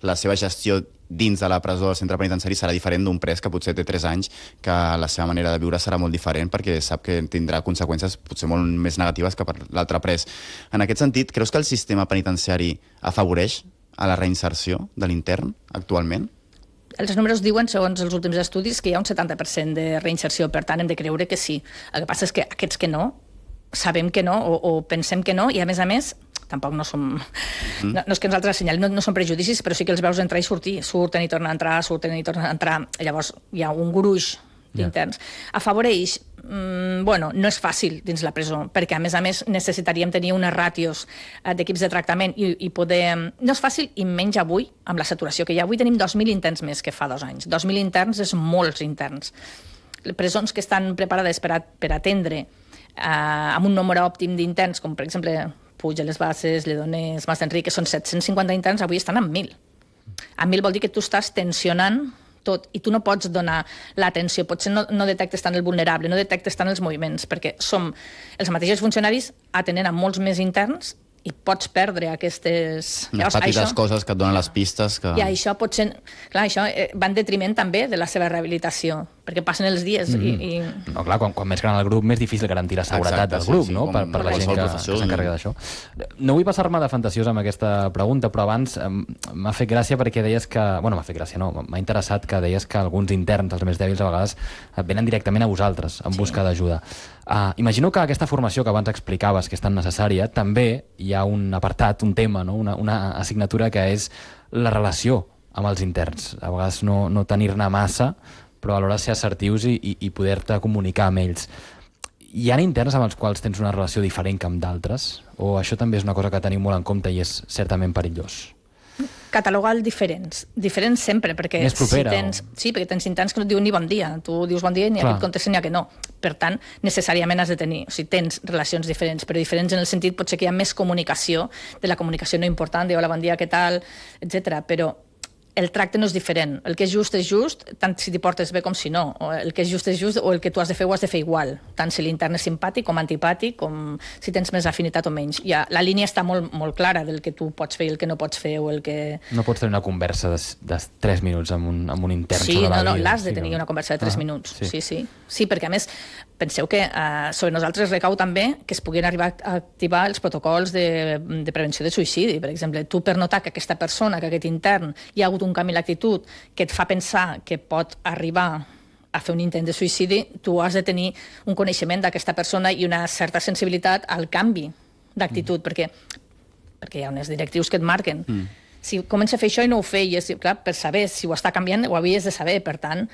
la seva gestió dins de la presó o centre penitenciari serà diferent d'un pres que potser té 3 anys, que la seva manera de viure serà molt diferent perquè sap que tindrà conseqüències potser molt més negatives que per l'altre pres. En aquest sentit, creus que el sistema penitenciari afavoreix a la reinserció de l'intern actualment? Els números diuen, segons els últims estudis, que hi ha un 70% de reinserció, per tant hem de creure que sí. El que passa és que aquests que no, sabem que no o pensem que no, i a més, tampoc no som... No és que nosaltres assenyalem, no són prejudicis, però sí que els veus entrar i sortir. Surten i tornen a entrar, surten i tornen a entrar. Llavors hi ha un gruix d'interns. Afavoreix? Bueno, no és fàcil dins la presó, perquè a més necessitaríem tenir unes ràtios d'equips de tractament i poder... No és fàcil, i menys avui, amb la saturació que hi ha. Avui tenim 2.000 interns més que fa 2 anys. 2.000 interns és molts interns. Presons que estan preparades per atendre amb un número òptim d'interns, com per exemple Puig a les Basses, Lledoners, Mas d'Enric, que són 750 interns, avui estan amb 1.000. Amb 1.000 vol dir que tu estàs tensionant tot, i tu no pots donar l'atenció, potser no detectes tant el vulnerable, no detectes tant els moviments, perquè som els mateixos funcionaris atenent a molts més interns i pots perdre aquestes... Les petites coses que et donen les pistes. I això pot ser... Clar, això va en detriment també de la seva rehabilitació, perquè passen els dies i... No, clar, quan més gran el grup, més difícil garantir la seguretat del grup, no? Per la gent que s'encarrega d'això. No vull passar-me de fantasiós amb aquesta pregunta, però abans m'ha fet gràcia perquè deies que... Bueno, m'ha fet gràcia, no. M'ha interessat que deies que alguns interns, els més dèbils, a vegades venen directament a vosaltres en busca d'ajuda. Imagino que aquesta formació que abans explicaves, que és tan necessària, també hi ha un apartat, un tema, no? Una assignatura que és la relació amb els interns. A vegades no tenir-ne massa, però alhora ser assertius i poder-te comunicar amb ells. Hi ha interns amb els quals tens una relació diferent que amb d'altres? O això també és una cosa que teniu molt en compte i és certament perillós? Catalogar diferents sempre, perquè més propera, sí, perquè tens interns que no et diuen ni bon dia, tu dius bon dia i ni a qui et contesta ni a que no, per tant necessàriament has de tenir, o sigui, tens relacions diferents, però diferents en el sentit potser que hi ha més comunicació, de la comunicació no important, de hola, bon dia, què tal, etc. Però el tracte no és diferent, el que és just, tant si t'hi portes bé com si no, o el que és just, o el que tu has de fer ho has de fer igual, tant si l'intern és simpàtic com antipàtic, com si tens més afinitat o menys. La línia està molt, molt clara del que tu pots fer i el que no pots fer, o el que... No pots tenir una conversa de 3 minuts amb un intern sobre la vida. Sí, l'has de tenir una conversa de 3 minuts, sí, perquè a més penseu que sobre nosaltres recau també que es puguin arribar a activar els protocols de prevenció de suïcidi. Per exemple, tu per notar que aquesta persona, que aquest intern hi ha hagut un canvi en l'actitud que et fa pensar que pot arribar a fer un intent de suïcidi, tu has de tenir un coneixement d'aquesta persona i una certa sensibilitat al canvi d'actitud, perquè hi ha unes directrius que et marquen. Si comença a fer això i no ho feies, clar, per saber si ho està canviant ho havies de saber, per tant...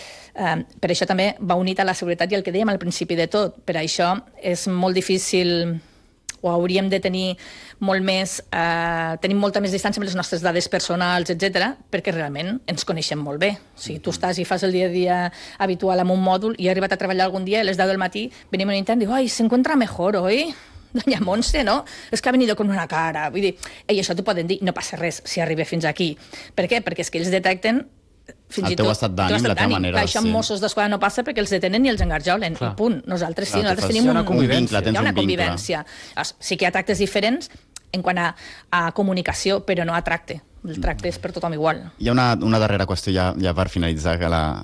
per això també va unit a la seguretat i el que dèiem al principi de tot. Per això és molt difícil, o hauríem de tenir molt més, tenim molta més distància amb les nostres dades personals, etc, perquè realment ens coneixem molt bé. O sigui, tu estàs i fas el dia a dia habitual amb un mòdul i he arribat a treballar algun dia a les 10 del matí, venim un intern i diu, ai, se encuentra mejor hoy, doña Montse, ¿no? Es que ha venido con una cara. Vull dir, això t'ho poden dir, no passa res si arriba fins aquí. Per què? Perquè és que ells detecten fins el teu estat d'ànim, la teva manera de ser. Això amb Mossos d'Esquadra no passa perquè els detenen i els engarjolen, i punt. Nosaltres sí, nosaltres tenim una convivència. Hi ha una convivència. Sí que hi ha tractes diferents en quant a comunicació, però no a tracte. El tracte és per tothom igual. Hi ha una darrera qüestió ja per finalitzar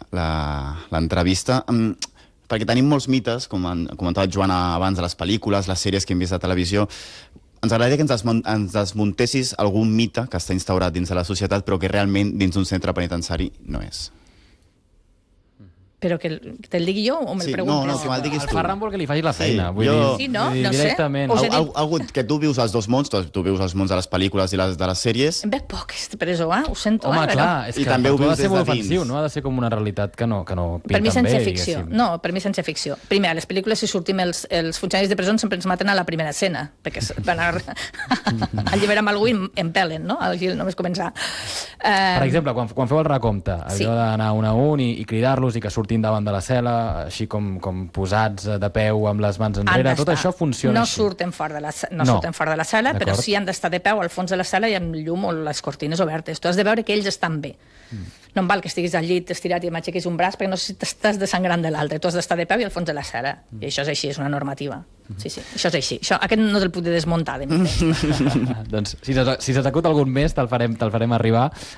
l'entrevista, perquè tenim molts mites, com comentava Joana abans, de les pel·lícules, les sèries que hem vist a televisió. Ens agradaria que ens desmuntessis algun mite que està instaurat dins de la societat però que realment dins d'un centre penitenciari no és. Però que te'l digui jo o me'l preguntes? No, que me'l diguis tu. El Ferran vol que li facis la feina. Sí, no sé. Directament. Que tu vius els dos mons, tu vius els mons de les pel·lícules i de les sèries. Em veig poc, aquesta presó, ho sento. Home, clar, és que per tu ha de ser molt ofensiu, no? Ha de ser com una realitat que no pinta per mi sense bé, ficció. No, per mi sense ficció. Primer, a les pel·lícules, si sortim els funcionaris de presó sempre ens maten a la primera escena, perquè van a alliberar amb algú i em pelen, no? Al Gil només començar. Per exemple, quan feu el recompte, allò d'anar un a un i cridar-los i que surtin davant de la cel·la, així com posats de peu amb les mans enrere, tot això funciona així. No surten fora de la sala, però sí han d'estar de peu al fons de la sala i amb llum o les cortines obertes. Tu has de veure que ells estan bé. No em val que estiguis al llit estirat i m'aixequis un braç perquè no sé si t'estàs desangrant de l'altre. Tu has d'estar de peu i al fons de la sala. I això és així, és una normativa. Sí, això és així. Aquest no te'l puc desmuntar de mi. Doncs si se t'acut algun més te'l farem arribar.